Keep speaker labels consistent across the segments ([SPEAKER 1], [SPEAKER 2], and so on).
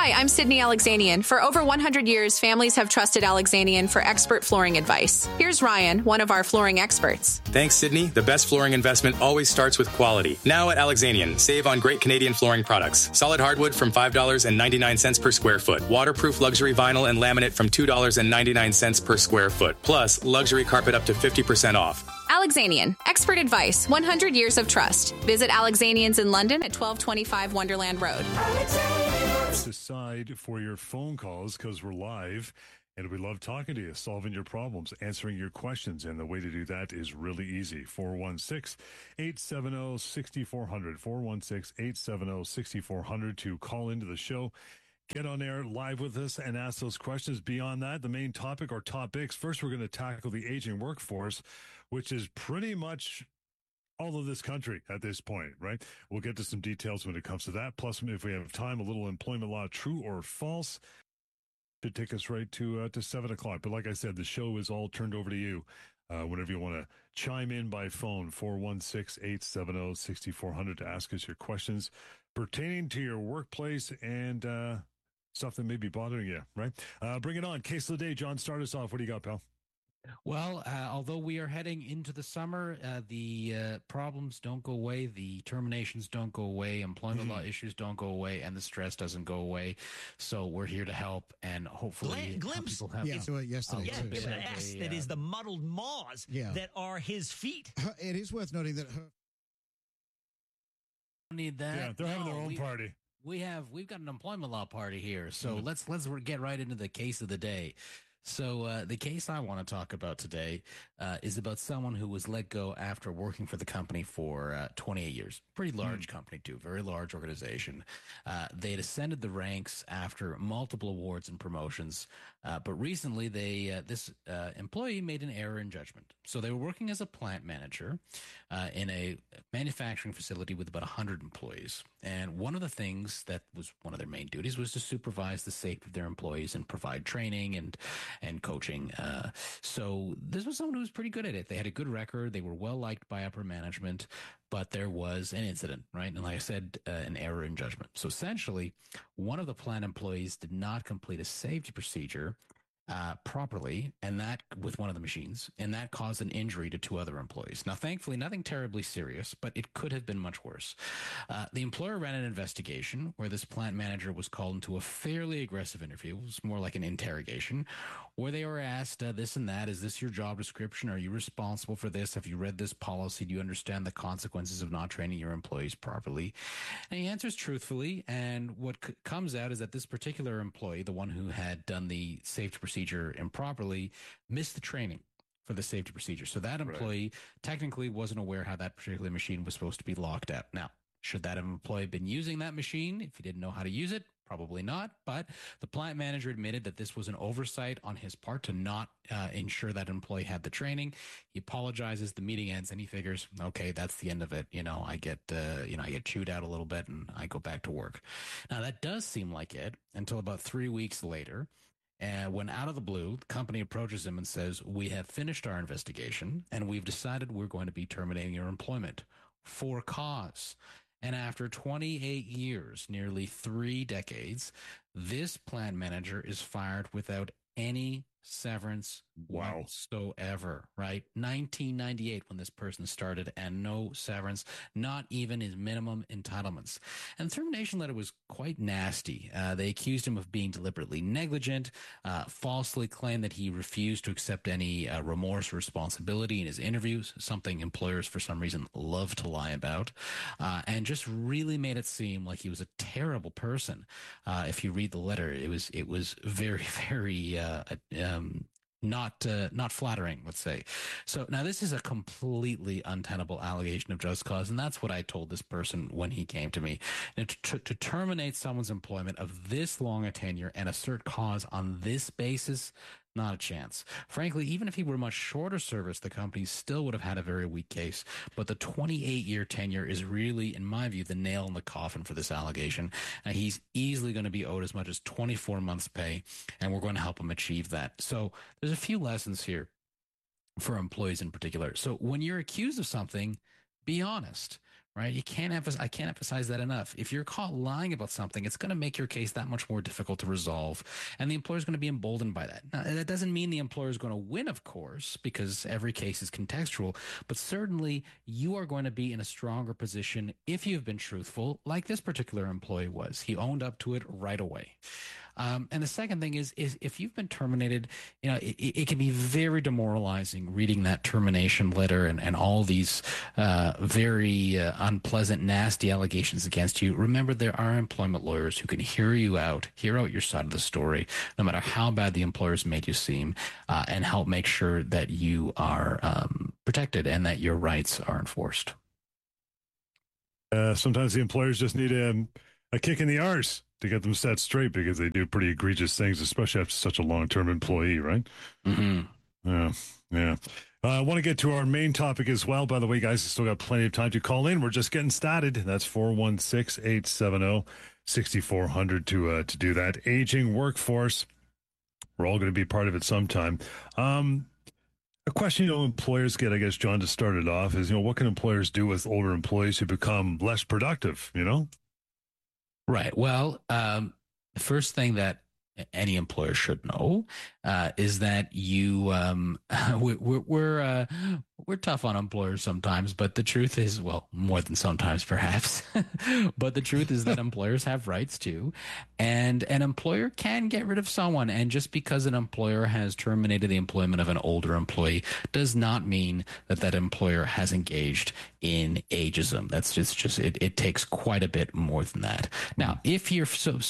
[SPEAKER 1] Hi, I'm Sydney Alexanian. For over 100 years, families have trusted Alexanian for expert flooring advice. Here's Ryan, one of our flooring experts.
[SPEAKER 2] Thanks, Sydney. The best flooring investment always starts with quality. Now at Alexanian, save on great Canadian flooring products. Solid hardwood from $5.99 per square foot. Waterproof luxury vinyl and laminate from $2.99 per square foot. Plus, luxury carpet up to 50% off.
[SPEAKER 1] Alexanian, expert advice, 100 years of trust. Visit Alexanians in London at 1225 Wonderland Road.
[SPEAKER 3] Aside for your phone calls, because we're live and we love talking to you, solving your problems, answering your questions. And the way to do that is really easy. 416-870-6400. 416-870-6400 to call into the show. Get on air live with us and ask those questions. Beyond that, the main topic or topics. First, we're going to tackle the aging workforce, which is pretty much all of this country at this point, right? We'll get to some details when it comes to that. Plus, if we have time, a little employment law, true or false, to take us right to 7 o'clock. But like I said, the show is all turned over to you. Whenever you want to chime in by phone, 416-870-6400 to ask us your questions pertaining to your workplace and stuff that may be bothering you, right? Bring it on. Case of the day. John, start us off. What do you got, pal?
[SPEAKER 4] Well, although we are heading into the summer, the problems don't go away, the terminations don't go away, employment law issues don't go away, and the stress doesn't go away. So we're here to help, and hopefully
[SPEAKER 5] Glimpse
[SPEAKER 4] people have
[SPEAKER 5] yesterday. That is the muddled maws that are his feet.
[SPEAKER 6] It is worth noting that
[SPEAKER 4] need that.
[SPEAKER 3] Yeah, they're having their own party.
[SPEAKER 4] We've got an employment law party here. So let's get right into the case of the day. So the case I want to talk about today is about someone who was let go after working for the company for 28 years. Pretty large company, too. Very large organization. They had ascended the ranks after multiple awards and promotions. But recently, this employee made an error in judgment. So they were working as a plant manager in a manufacturing facility with about 100 employees. And one of the things that was one of their main duties was to supervise the safety of their employees and provide training and coaching. So this was someone who was pretty good at it. They had a good record. They were well liked by upper management, but there was an incident, right? And like I said, an error in judgment. So essentially, one of the plant employees did not complete a safety procedure properly, and that with one of the machines, and that caused an injury to two other employees. Now, thankfully, nothing terribly serious, but it could have been much worse. The employer ran an investigation where this plant manager was called into a fairly aggressive interview. It was more like an interrogation, where they were asked this and that. Is this your job description? Are you responsible for this? Have you read this policy? Do you understand the consequences of not training your employees properly? And he answers truthfully, and what comes out is that this particular employee, the one who had done the safety procedure improperly, missed the training for the safety procedure. So that employee technically wasn't aware how that particular machine was supposed to be locked up. Now, should that employee been using that machine if he didn't know how to use it? Probably not, but the plant manager admitted that this was an oversight on his part to not ensure that employee had the training. He apologizes, the meeting ends, and he figures, okay, that's the end of it. I get chewed out a little bit and I go back to work. Now, that does seem like it until about 3 weeks later. When out of the blue, the company approaches him and says, we have finished our investigation and we've decided we're going to be terminating your employment for cause. And after 28 years, nearly 3 decades, this plant manager is fired without any severance whatsoever, right? 1998 when this person started, and no severance, not even his minimum entitlements. And the termination letter was quite nasty. They accused him of being deliberately negligent, falsely claimed that he refused to accept any remorse or responsibility in his interviews, something employers for some reason love to lie about, and just really made it seem like he was a terrible person. If you read the letter, it was very, very not flattering, let's say. So now this is a completely untenable allegation of just cause, and that's what I told this person when he came to me. And to terminate someone's employment of this long a tenure and assert cause on this basis, not a chance. Frankly, even if he were much shorter service, the company still would have had a very weak case. But the 28-year tenure is really, in my view, the nail in the coffin for this allegation. And he's easily going to be owed as much as 24 months' pay, and we're going to help him achieve that. So there's a few lessons here for employees in particular. So when you're accused of something, be honest. right? I can't emphasize that enough. If you're caught lying about something, it's going to make your case that much more difficult to resolve, and the employer is going to be emboldened by that. Now, that doesn't mean the employer is going to win, of course, because every case is contextual, but certainly you are going to be in a stronger position if you've been truthful, like this particular employee was. He owned up to it right away. And the second thing is if you've been terminated, it can be very demoralizing reading that termination letter and all these very unpleasant, nasty allegations against you. Remember, there are employment lawyers who can hear out your side of the story, no matter how bad the employer's made you seem, and help make sure that you are protected and that your rights are enforced.
[SPEAKER 3] Sometimes the employers just need a kick in the arse to get them set straight, because they do pretty egregious things, especially after such a long-term employee, right? Mm-hmm. Yeah. I want to get to our main topic as well. By the way, guys, I still got plenty of time to call in. We're just getting started. That's 416-870-6400 to do that. Aging workforce. We're all going to be part of it sometime. A question employers get, I guess, John, to start it off is, what can employers do with older employees who become less productive,
[SPEAKER 4] Right. Well, the first thing that any employer should know is that we're tough on employers sometimes, but the truth is, well, more than sometimes perhaps, but the truth is that employers have rights too, and an employer can get rid of someone. And just because an employer has terminated the employment of an older employee does not mean that employer has engaged in ageism. That's just it takes quite a bit more than that. Now, if you're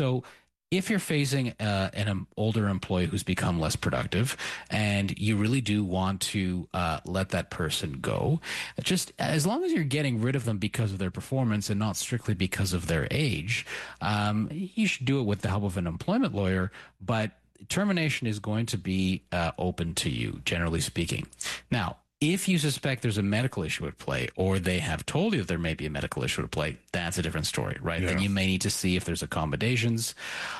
[SPEAKER 4] if you're facing an older employee who's become less productive and you really do want to let that person go, just as long as you're getting rid of them because of their performance and not strictly because of their age, you should do it with the help of an employment lawyer, but termination is going to be open to you, generally speaking. Now, if you suspect there's a medical issue at play, or they have told you that there may be a medical issue at play, that's a different story, right? Yeah. Then you may need to see if there's accommodations.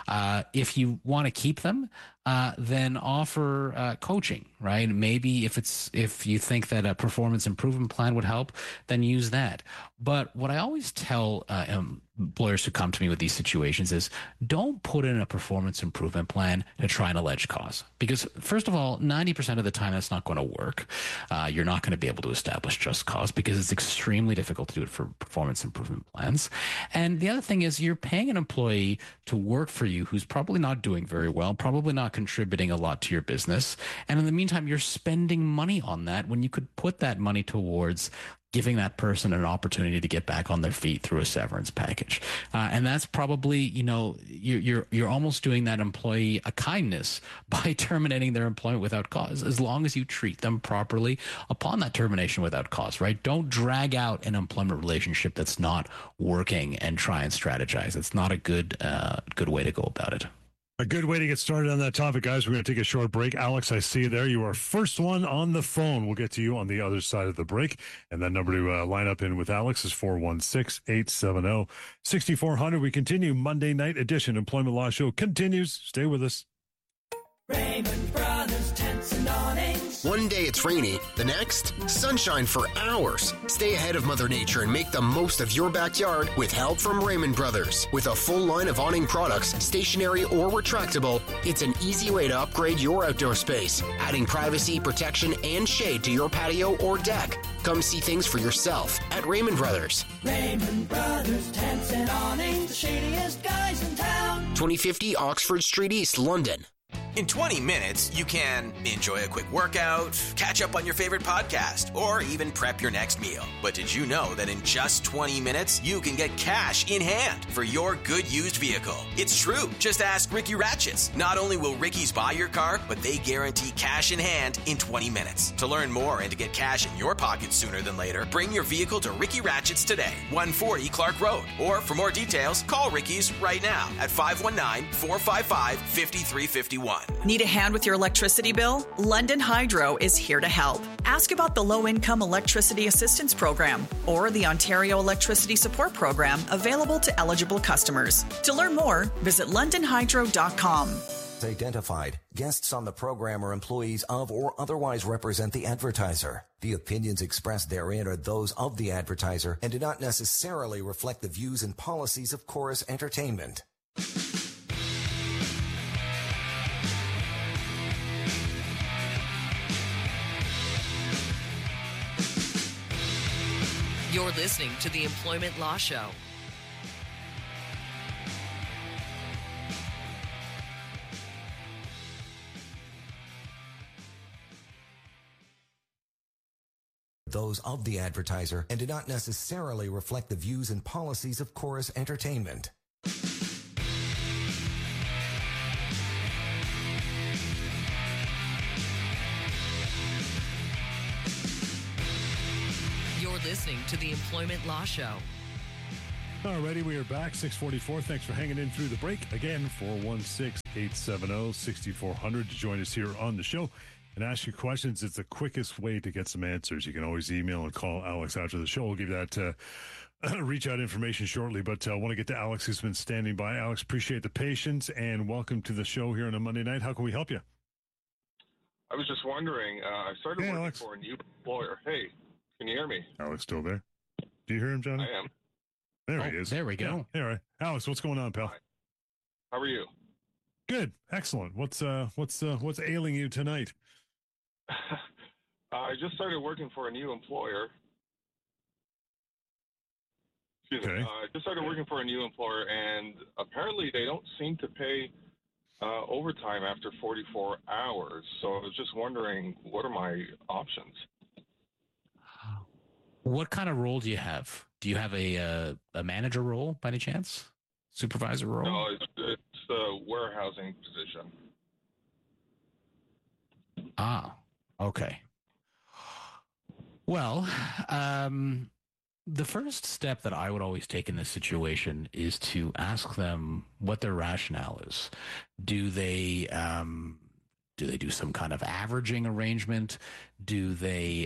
[SPEAKER 4] If you want to keep them, then offer coaching, right? Maybe if you think that a performance improvement plan would help, then use that. But what I always tell employers who come to me with these situations is, don't put in a performance improvement plan to try and allege cause. Because first of all, 90% of the time that's not going to work. You're not going to be able to establish just cause because it's extremely difficult to do it for performance improvement plans. And the other thing is, you're paying an employee to work for you who's probably not doing very well, probably not contributing a lot to your business. And in the meantime, you're spending money on that when you could put that money towards giving that person an opportunity to get back on their feet through a severance package. And that's probably, you're almost doing that employee a kindness by terminating their employment without cause, as long as you treat them properly upon that termination without cause, right? Don't drag out an employment relationship that's not working and try and strategize. It's not a good way to go about it.
[SPEAKER 3] A good way to get started on that topic, guys. We're going to take a short break. Alex, I see you there. You are first one on the phone. We'll get to you on the other side of the break. And that number to line up in with Alex is 416-870-6400. We continue. Monday night edition Employment Law Show continues. Stay with us.
[SPEAKER 6] Raymond Brothers Tents and Awnings.
[SPEAKER 7] One day it's rainy, the next, sunshine for hours. Stay ahead of Mother Nature and make the most of your backyard with help from Raymond Brothers. With a full line of awning products, stationary or retractable, it's an easy way to upgrade your outdoor space, adding privacy, protection, and shade to your patio or deck. Come see things for yourself at Raymond Brothers.
[SPEAKER 6] Raymond Brothers Tents and Awnings, the shadiest guys in town.
[SPEAKER 7] 2050 Oxford Street East, London.
[SPEAKER 8] In 20 minutes, you can enjoy a quick workout, catch up on your favorite podcast, or even prep your next meal. But did you know that in just 20 minutes, you can get cash in hand for your good used vehicle? It's true. Just ask Ricky Ratchets. Not only will Ricky's buy your car, but they guarantee cash in hand in 20 minutes. To learn more and to get cash in your pocket sooner than later, bring your vehicle to Ricky Ratchets today, 140 Clark Road. Or for more details, call Ricky's right now at 519-455-5351.
[SPEAKER 9] Need a hand with your electricity bill? London Hydro is here to help. Ask about the Low-Income Electricity Assistance Program or the Ontario Electricity Support Program available to eligible customers. To learn more, visit londonhydro.com.
[SPEAKER 10] identified. Guests on the program are employees of or otherwise represent the advertiser. The opinions expressed therein are those of the advertiser and do not necessarily reflect the views and policies of Chorus Entertainment.
[SPEAKER 11] You're listening to the Employment Law Show.
[SPEAKER 10] Those of the advertiser and do not necessarily reflect the views and policies of Chorus Entertainment.
[SPEAKER 11] You're listening to the Employment Law Show.
[SPEAKER 3] Alrighty, we are back, 6:44. Thanks for hanging in through the break. Again, 416-870-6400 to join us here on the show and ask your questions. It's the quickest way to get some answers. You can always email and call Alex after the show. We'll give you that reach out information shortly, but I want to get to Alex, who's been standing by. Alex, appreciate the patience and welcome to the show here on a Monday night. How can we help you?
[SPEAKER 12] I was just wondering, I started working
[SPEAKER 3] Alex.
[SPEAKER 12] for a new employer. Hey, can you hear me?
[SPEAKER 3] Alex still there? Do you hear him, Johnny?
[SPEAKER 12] I am.
[SPEAKER 3] There he is.
[SPEAKER 4] There we go.
[SPEAKER 3] Yeah, all right. Alex, what's going on, pal?
[SPEAKER 12] Hi. How are you?
[SPEAKER 3] Good. Excellent. What's ailing you tonight?
[SPEAKER 12] I just started working for a new employer. Excuse me. I just started working for a new employer, and apparently they don't seem to pay overtime after 44 hours. So I was just wondering, what are my options?
[SPEAKER 4] What kind of role do you have? Do you have a manager role by any chance? Supervisor role?
[SPEAKER 12] No, it's the warehousing position.
[SPEAKER 4] Ah, okay. Well, the first step that I would always take in this situation is to ask them what their rationale is. Do they do some kind of averaging arrangement? Do they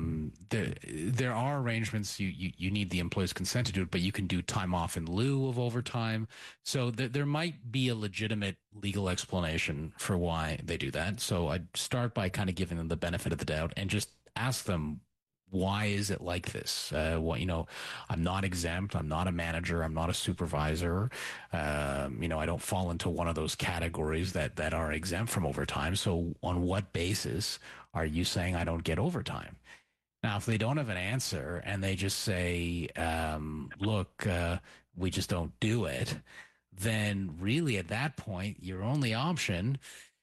[SPEAKER 4] there are arrangements you need the employee's consent to do it, but you can do time off in lieu of overtime. So there might be a legitimate legal explanation for why they do that. So I'd start by kind of giving them the benefit of the doubt and just ask them, why is it like this? I'm not exempt. I'm not a manager. I'm not a supervisor. I don't fall into one of those categories that are exempt from overtime. So on what basis are you saying I don't get overtime? Now, if they don't have an answer and they just say, look, we just don't do it, then really at that point, your only option,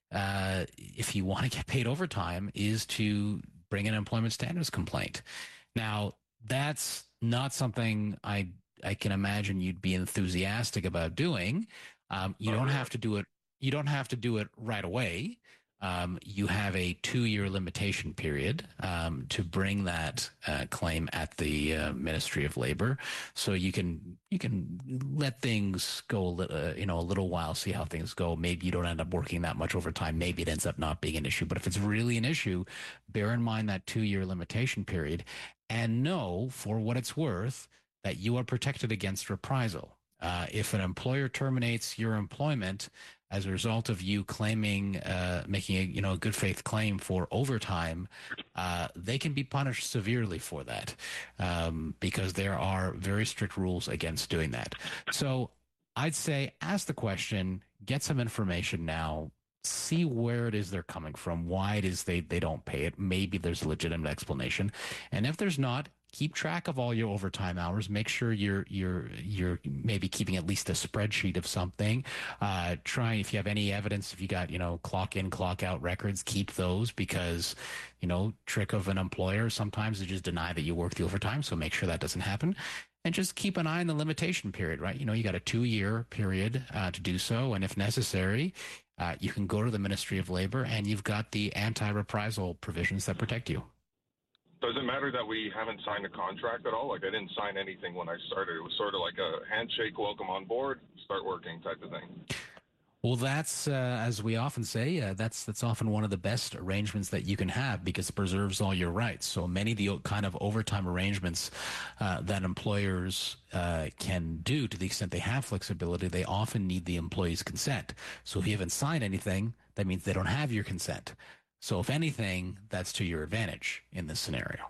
[SPEAKER 4] if you want to get paid overtime, is to bring an employment standards complaint. Now, that's not something I can imagine you'd be enthusiastic about doing. You don't have to do it. You don't have to do it right away. You have a 2-year limitation period to bring that claim at the Ministry of Labor. So you can let things go a little while, see how things go. Maybe you don't end up working that much overtime. Maybe it ends up not being an issue. But if it's really an issue, bear in mind that 2-year limitation period and know, for what it's worth, that you are protected against reprisal. If an employer terminates your employment as a result of you claiming, making a good faith claim for overtime, they can be punished severely for that, because there are very strict rules against doing that. So I'd say ask the question, get some information now, see where it is they're coming from, why it is they don't pay it. Maybe there's a legitimate explanation. And if there's not, keep track of all your overtime hours. Make sure you're maybe keeping at least a spreadsheet of something. Try, if you have any evidence, if you got, clock in, clock out records, keep those, because, trick of an employer, sometimes they just deny that you work the overtime. So make sure that doesn't happen. And just keep an eye on the limitation period, right? You got a 2-year period to do so. And if necessary, you can go to the Ministry of Labor and you've got the anti-reprisal provisions that protect you.
[SPEAKER 12] Does it matter that we haven't signed a contract at all? Like, I didn't sign anything when I started. It was sort of like a handshake, welcome on board, start working type of thing.
[SPEAKER 4] Well, that's, as we often say, that's often one of the best arrangements that you can have because it preserves all your rights. So many of the kind of overtime arrangements that employers can do, to the extent they have flexibility, they often need the employee's consent. So if you haven't signed anything, that means they don't have your consent. So if anything, that's to your advantage in this scenario.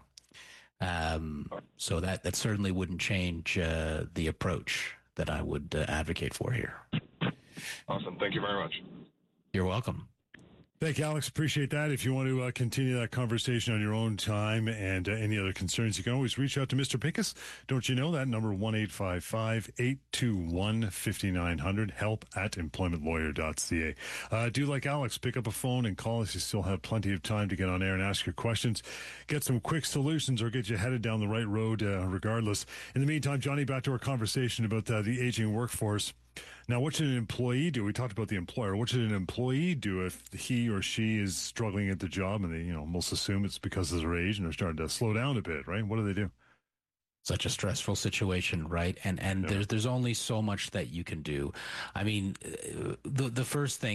[SPEAKER 4] So that certainly wouldn't change the approach that I would advocate for here.
[SPEAKER 12] Awesome. Thank you very much.
[SPEAKER 4] You're welcome.
[SPEAKER 3] Thank you, Alex. Appreciate that. If you want to continue that conversation on your own time and any other concerns, you can always reach out to Mr. Pincus. Don't you know that number? 1-855-821-5900, help@employmentlawyer.ca. Do like Alex, pick up a phone and call us. You still have plenty of time to get on air and ask your questions, get some quick solutions, or get you headed down the right road regardless. In the meantime, Johnny, back to our conversation about the aging workforce. Now, what should an employee do? We talked about the employer. What should an employee do if he or she is struggling at the job and they, most assume it's because of their age and they're starting to slow down a bit, right? What do they do?
[SPEAKER 4] Such a stressful situation, right? And there's only so much that you can do. I mean, the first thing